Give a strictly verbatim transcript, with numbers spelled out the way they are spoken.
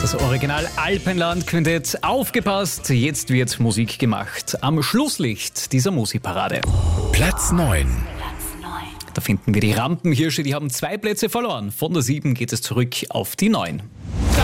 Das Original Alpenland Quintett. Aufgepasst, jetzt wird Musik gemacht. Am Schlusslicht dieser Musikparade. Platz neun. Da finden wir die Rampenhirsche, die haben zwei Plätze verloren. Von der sieben geht es zurück auf die neun.